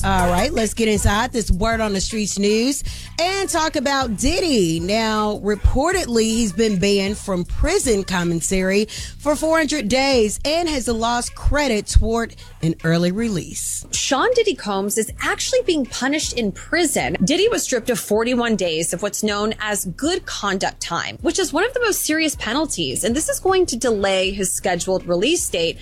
All right, let's get inside this Word on the Streets news and talk about Diddy. Now, reportedly, he's been banned from prison commissary for 400 days and has lost credit toward an early release. Sean Diddy Combs is actually being punished in prison. Diddy was stripped of 41 days of what's known as good conduct time, which is one of the most serious penalties. And this is going to delay his scheduled release date